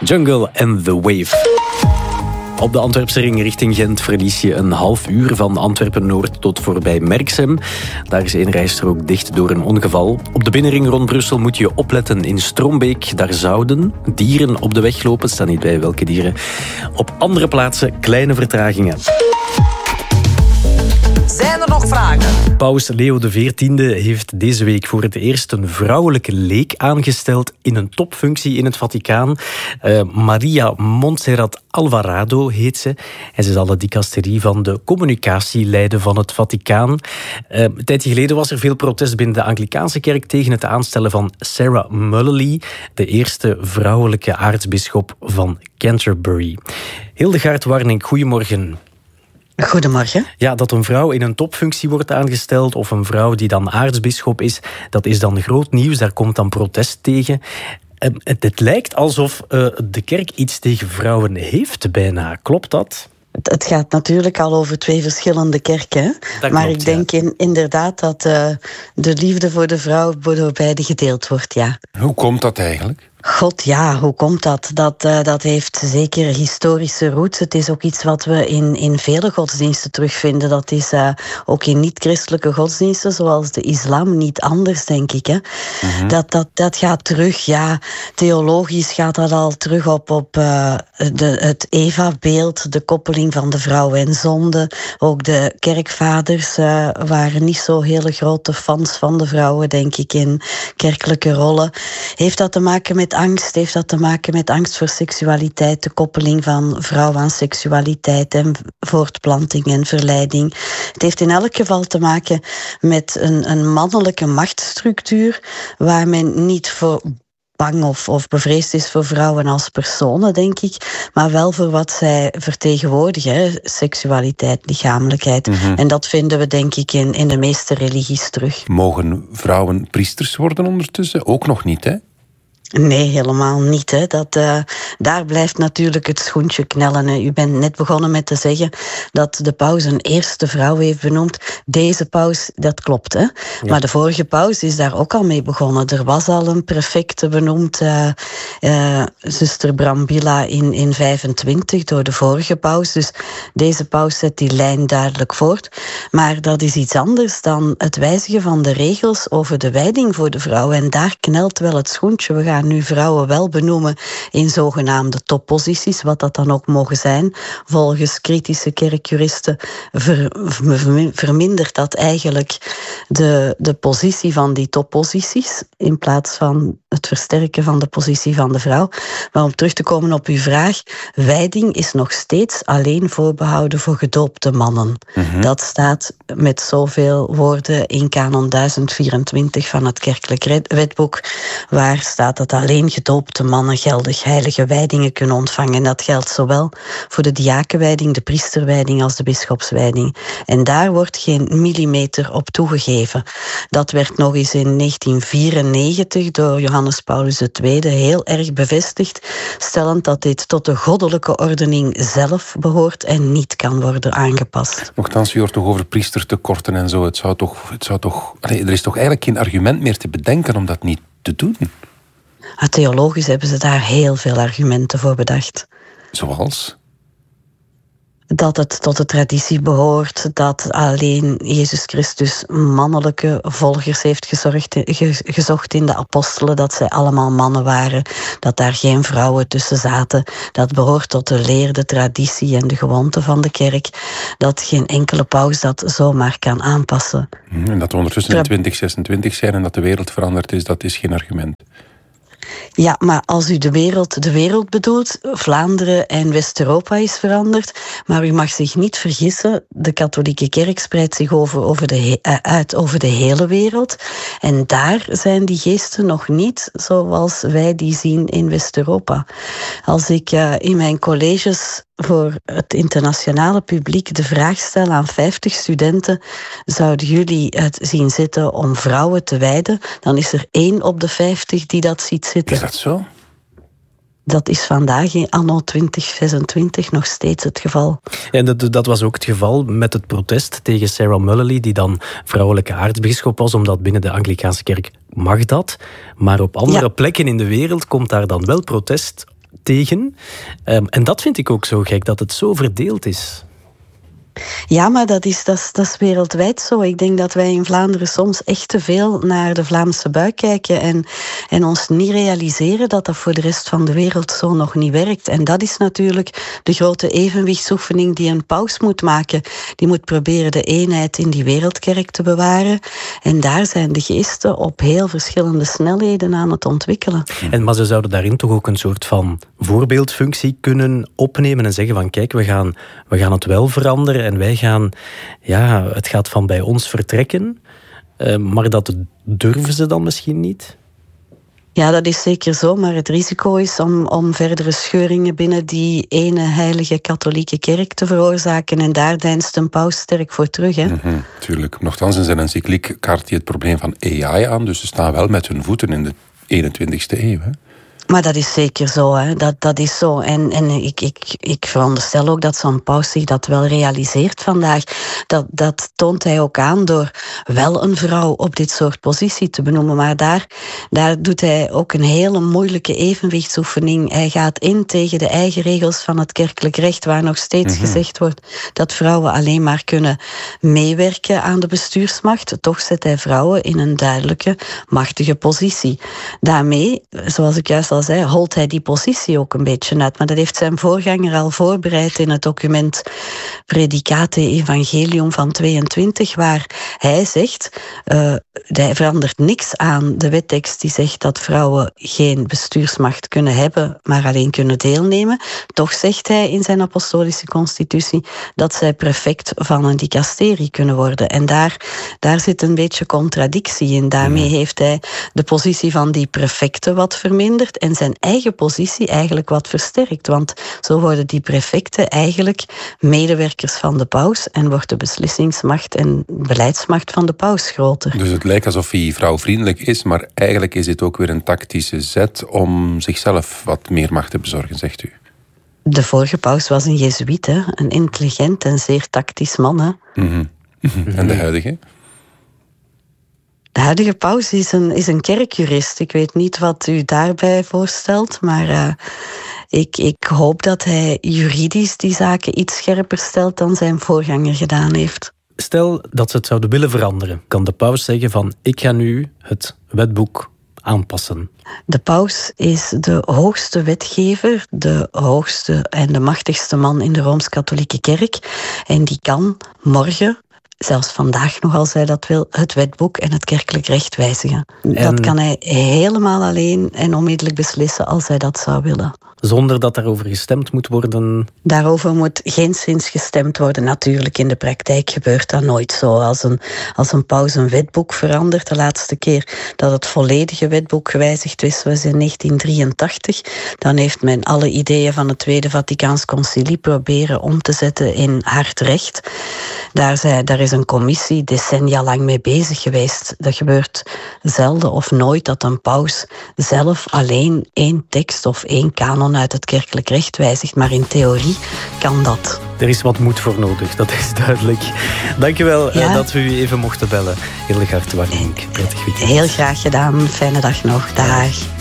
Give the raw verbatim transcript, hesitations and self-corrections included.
Jungle and the Wave. Op de Antwerpse ring richting Gent verlies je een half uur van Antwerpen-Noord tot voorbij Merksem. Daar is één rijstrook dicht door een ongeval. Op de binnenring rond Brussel moet je opletten in Strombeek. Daar zouden dieren op de weg lopen. Staan niet bij welke dieren. Op andere plaatsen kleine vertragingen. Zijn er nog vragen? Paus Leo de veertiende heeft deze week voor het eerst een vrouwelijke leek aangesteld in een topfunctie in het Vaticaan. Uh, Maria Montserrat Alvarado heet ze. En ze zal de dicasterie van de communicatie leiden van het Vaticaan. Uh, een tijdje geleden was er veel protest binnen de Anglicaanse kerk tegen het aanstellen van Sarah Mullally, de eerste vrouwelijke aartsbisschop van Canterbury. Hildegaard Warnink, goedemorgen. Goedemorgen. Ja, dat een vrouw in een topfunctie wordt aangesteld of een vrouw die dan aartsbisschop is, dat is dan groot nieuws, daar komt dan protest tegen. Het, het lijkt alsof uh, de kerk iets tegen vrouwen heeft bijna, klopt dat? Het gaat natuurlijk al over twee verschillende kerken. Dat maar klopt, ik denk ja. in, inderdaad dat uh, de liefde voor de vrouw door beide gedeeld wordt, ja. Hoe komt dat eigenlijk? God, ja, hoe komt dat? Dat, uh, dat heeft zeker historische roots. Het is ook iets wat we in, in vele godsdiensten terugvinden. Dat is uh, ook in niet-christelijke godsdiensten, zoals de islam, niet anders, denk ik. Hè? Mm-hmm. Dat, dat, dat gaat terug, ja. Theologisch gaat dat al terug op, op uh, de, het Eva-beeld, de koppeling van de vrouw en zonde. Ook de kerkvaders uh, waren niet zo hele grote fans van de vrouwen, denk ik, in kerkelijke rollen. Heeft dat te maken met angst, heeft dat te maken met angst voor seksualiteit, de koppeling van vrouw aan seksualiteit en voortplanting en verleiding. Het heeft in elk geval te maken met een, een mannelijke machtsstructuur waar men niet voor bang of, of bevreesd is voor vrouwen als personen, denk ik, maar wel voor wat zij vertegenwoordigen, hè? Seksualiteit, lichamelijkheid. Mm-hmm. En dat vinden we, denk ik, in, in de meeste religies terug. Mogen vrouwen priesters worden ondertussen? Ook nog niet, hè? Nee, helemaal niet. Hè. Dat, uh, daar blijft natuurlijk het schoentje knellen. Hè. U bent net begonnen met te zeggen dat de paus een eerste vrouw heeft benoemd. Deze paus, dat klopt. Hè. Ja. Maar de vorige paus is daar ook al mee begonnen. Er was al een prefecte benoemd, uh, uh, zuster Brambilla in, in vijfentwintig door de vorige paus. Dus deze paus zet die lijn duidelijk voort. Maar dat is iets anders dan het wijzigen van de regels over de wijding voor de vrouw. En daar knelt wel het schoentje. We gaan nu vrouwen wel benoemen in zogenaamde topposities, wat dat dan ook mogen zijn. Volgens kritische kerkjuristen ver, ver, vermindert dat eigenlijk de, de positie van die topposities in plaats van het versterken van de positie van de vrouw. Maar om terug te komen op uw vraag, wijding is nog steeds alleen voorbehouden voor gedoopte mannen. Mm-hmm. Dat staat met zoveel woorden in kanon duizend vierentwintig van het kerkelijk wetboek, waar staat dat alleen gedoopte mannen geldig heilige wijdingen kunnen ontvangen. En dat geldt zowel voor de diakenwijding, de priesterwijding als de bisschopswijding. En daar wordt geen millimeter op toegegeven. Dat werd nog eens in negentien vierennegentig door Johannes Paulus de Tweede heel erg bevestigd, stellend dat dit tot de goddelijke ordening zelf behoort en niet kan worden aangepast. Nochtans, u hoort toch over priestertekorten en zo. Het zou toch, het zou toch, allee, er is toch eigenlijk geen argument meer te bedenken om dat niet te doen? Theologisch hebben ze daar heel veel argumenten voor bedacht. Zoals? Dat het tot de traditie behoort, dat alleen Jezus Christus mannelijke volgers heeft gezorgd, ge, gezocht in de apostelen, dat zij allemaal mannen waren, dat daar geen vrouwen tussen zaten. Dat behoort tot de leer, de traditie en de gewoonte van de kerk, dat geen enkele paus dat zomaar kan aanpassen. En dat we ondertussen in twintig zesentwintig zijn en dat de wereld veranderd is, dat is geen argument. Ja, maar als u de wereld, de wereld bedoelt, Vlaanderen en West-Europa is veranderd, maar u mag zich niet vergissen, de katholieke kerk spreidt zich over, over de, uit over de hele wereld. En daar zijn die geesten nog niet zoals wij die zien in West-Europa. Als ik uh, in mijn colleges voor het internationale publiek de vraag stel aan vijftig studenten, zouden jullie het zien zitten om vrouwen te wijden? Dan is er één op de vijftig die dat ziet zitten. Is dat zo? Dat is vandaag in anno twintig zesentwintig nog steeds het geval. En dat, dat was ook het geval met het protest tegen Sarah Mullally, die dan vrouwelijke aartsbisschop was, omdat binnen de Anglicaanse kerk mag dat. Maar op andere ja. plekken in de wereld komt daar dan wel protest tegen. Um, en dat vind ik ook zo gek, dat het zo verdeeld is. Ja, maar dat is, dat, is, dat is wereldwijd zo. Ik denk dat wij in Vlaanderen soms echt te veel naar de Vlaamse buik kijken en, en ons niet realiseren dat dat voor de rest van de wereld zo nog niet werkt. En dat is natuurlijk de grote evenwichtsoefening die een paus moet maken. Die moet proberen de eenheid in die wereldkerk te bewaren. En daar zijn de geesten op heel verschillende snelheden aan het ontwikkelen. En, maar ze zouden daarin toch ook een soort van voorbeeldfunctie kunnen opnemen en zeggen van kijk, we gaan, we gaan het wel veranderen. En wij gaan, ja, het gaat van bij ons vertrekken. Uh, maar dat durven ze dan misschien niet? Ja, dat is zeker zo. Maar het risico is om, om verdere scheuringen binnen die ene heilige katholieke kerk te veroorzaken. En daar deinst een paus sterk voor terug. Hè? Mm-hmm, tuurlijk. Nochtans in zijn encycliek kaart hij het probleem van A I aan. Dus ze staan wel met hun voeten in de eenentwintigste eeuw. Hè? Maar dat is zeker zo, hè. Dat, dat is zo. En, en ik, ik, ik veronderstel ook dat zo'n paus zich dat wel realiseert vandaag. Dat, dat toont hij ook aan door wel een vrouw op dit soort positie te benoemen. Maar daar, daar doet hij ook een hele moeilijke evenwichtsoefening. Hij gaat in tegen de eigen regels van het kerkelijk recht, waar nog steeds mm-hmm. gezegd wordt dat vrouwen alleen maar kunnen meewerken aan de bestuursmacht. Toch zet hij vrouwen in een duidelijke, machtige positie. Daarmee, zoals ik juist al zei, holt hij die positie ook een beetje uit. Maar dat heeft zijn voorganger al voorbereid in het document Predicate Evangelium van tweeëntwintig, waar hij zegt, uh, hij verandert niks aan de wettekst die zegt dat vrouwen geen bestuursmacht kunnen hebben, maar alleen kunnen deelnemen. Toch zegt hij in zijn apostolische constitutie dat zij prefect van een dicasterie kunnen worden. En daar, daar zit een beetje contradictie in. Daarmee heeft hij de positie van die prefecten wat verminderd en zijn eigen positie eigenlijk wat versterkt. Want zo worden die prefecten eigenlijk medewerkers van de paus en wordt de beslissingsmacht en beleidsmacht van de paus groter. Dus het lijkt alsof hij vrouwvriendelijk is, maar eigenlijk is dit ook weer een tactische zet om zichzelf wat meer macht te bezorgen, zegt u. De vorige paus was een jezuïet, hè? Een intelligent en zeer tactisch man. Hè? Mm-hmm. Mm-hmm. En de huidige? De huidige paus is een, is een kerkjurist. Ik weet niet wat u daarbij voorstelt, maar uh, ik, ik hoop dat hij juridisch die zaken iets scherper stelt dan zijn voorganger gedaan heeft. Stel dat ze het zouden willen veranderen. Kan de paus zeggen van ik ga nu het wetboek aanpassen? De paus is de hoogste wetgever, de hoogste en de machtigste man in de Rooms-Katholieke Kerk. En die kan morgen, zelfs vandaag nog als hij dat wil, het wetboek en het kerkelijk recht wijzigen. En dat kan hij helemaal alleen en onmiddellijk beslissen als hij dat zou willen. Zonder dat daarover gestemd moet worden? Daarover moet geenszins gestemd worden. Natuurlijk, in de praktijk gebeurt dat nooit zo. Als een, als een paus een wetboek verandert, de laatste keer dat het volledige wetboek gewijzigd is, was in negentien drieëntachtig. Dan heeft men alle ideeën van het Tweede Vaticaans Concilie proberen om te zetten in hard recht. Daar, zijn, daar is een commissie decennia lang mee bezig geweest. Dat gebeurt zelden of nooit dat een paus zelf alleen één tekst of één kanon uit het kerkelijk recht wijzigt. Maar in theorie kan dat. Er is wat moed voor nodig, dat is duidelijk. Dank je wel ja. dat we u even mochten bellen. Hildegard Warnink, prettig weekend. Heel graag gedaan. Fijne dag nog. Dag.